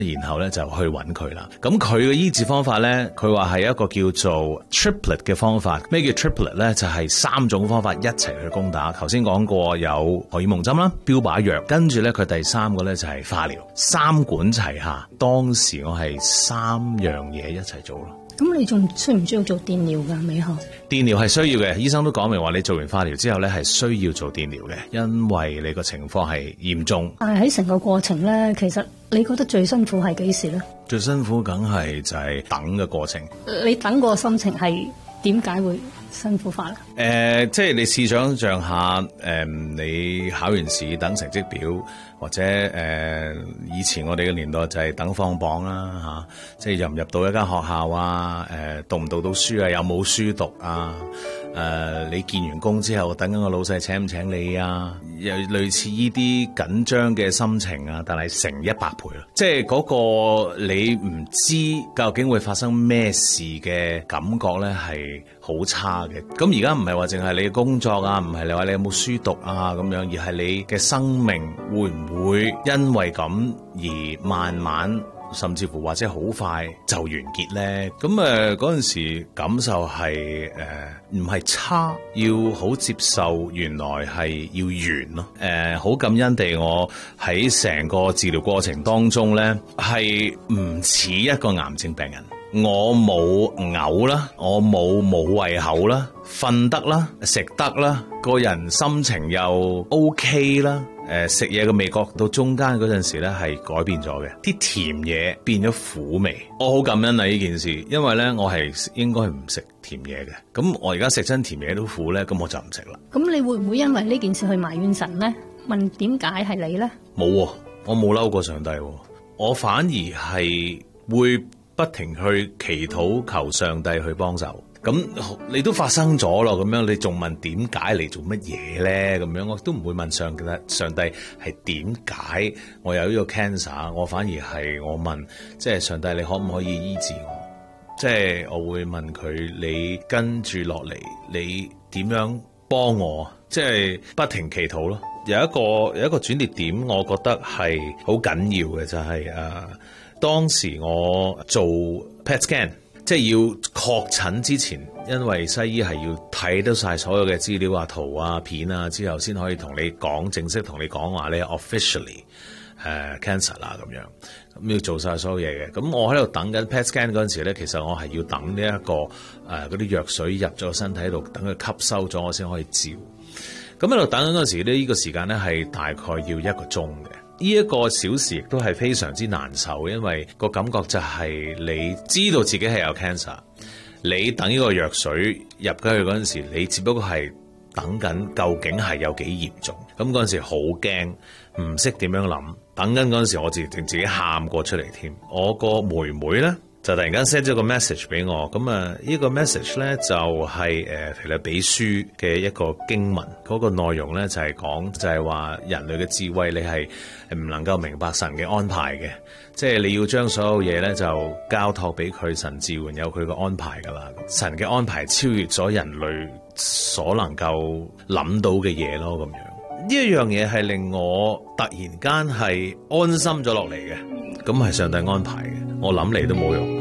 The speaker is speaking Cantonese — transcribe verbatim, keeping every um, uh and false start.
然後咧就去揾佢啦。咁佢嘅醫治方法咧，佢話係一個叫做 triplet 嘅方法。咩叫 triplet 咧？就係三種方法一齊去攻打。頭先講過有荷爾蒙針啦、標靶藥，跟住咧佢第三個咧就係化療，三管齊下。當時我係三樣嘢一齊做咯。 咁你仲需唔需要做電療㗎？美學電療係需要嘅，醫生都講明話你做完化療之後咧係需要做電療嘅，因為你個情況係嚴重。 但係喺成個過程咧，其實你覺得最辛苦係幾時咧？ 最辛苦梗係就係等嘅過程。 你等個心情係點解會辛苦法咧？誒、 呃，即係你試想像下，誒、呃，你考完試等成績表。或者誒、呃，以前我哋嘅年代就係等放榜啦嚇、啊，即係入唔入到一間學校啊，誒、呃，讀唔讀到書啊，有冇書讀啊，誒、呃，你見完工之後等緊個老細請唔請你啊，又類似呢啲緊張嘅心情啊，但係成一百倍咯，即係嗰個你唔知究竟會發生咩事嘅感覺咧係好差嘅。咁而家唔係話淨係你嘅工作啊，唔係你話你有冇書讀啊咁樣，而係你嘅生命會唔會因為咁而慢慢甚至乎或者好快就完結呢？咁誒嗰陣時感受係誒唔係差，要好接受原來係要完咯。誒好感恩地，我喺成個治療過程當中呢，係唔似一個癌症病人。我冇嘔啦，我冇冇胃口啦，瞓得啦，食得啦，個人心情又 OK 啦。誒食嘢嘅味覺到中間嗰陣時咧係改變咗嘅，啲甜嘢變咗苦味。我好感恩啊呢件事，因為咧我係應該唔食甜嘢嘅。咁我而家食親甜嘢都苦咧，咁我就唔食啦。 咁你會唔會因為呢件事去埋怨神咧？問點解係你咧？ 冇喎，我冇嬲過上帝喎，我反而係會不停去祈禱求上帝去幫手。咁你都發生咗咯，咁樣你仲問點解嚟做乜嘢咧？咁樣我都唔會問上帝，上帝係點解我有呢個 cancer？ 我反而係我問，即係上帝你可唔可以醫治我？即係我會問佢，你跟住落嚟，你點樣幫我？即係不停祈禱咯。有一個有一個轉捩點，我覺得係好緊要嘅，就係、是、誒、呃、當時我做 P E T scan。即係要確診之前，因為西醫係要睇得晒所有嘅資料啊、圖啊、片啊之後，先可以同你講正式同你講話咧 officially 誒、uh, cancer 啦咁樣，咁要做晒所有嘢嘅。咁我喺度等緊 P E T scan 嗰陣時咧，其實我係要等呢、這、一個誒嗰啲藥水入咗身體度，等佢吸收咗，我先可以照。咁喺度等緊嗰陣時咧，呢、這個時間咧係大概要一個鐘嘅。呢一個小時亦都係非常之難受，因為個感覺就係你知道自己係有 cancer， 你等呢個藥水入咗去嗰陣時，你只不過係等緊究竟係有幾嚴重。咁嗰陣時好驚，唔識點樣諗。等緊嗰陣時，我自自己喊過出嚟添。我個妹妹咧就突然間 send 咗個 message 俾我，咁啊呢個 message 咧就係誒腓立比書嘅一個經文，嗰個內容咧就係講就係話人類嘅智慧你係唔能夠明白神嘅安排嘅，即係你要將所有嘢咧就交託俾佢，神自然有佢個安排噶啦。神嘅安排超越咗人類所能夠諗到嘅嘢咯，咁樣呢一樣嘢係令我突然間係安心咗落嚟嘅。咁係上帝安排嘅，我諗嚟都冇用。